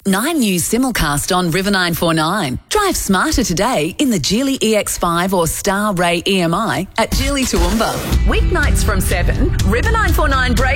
9 News simulcast on River 949. Drive smarter today in the Geely EX5 or Star Ray EMI at Geely Toowoomba. Weeknights from 7, River 949 break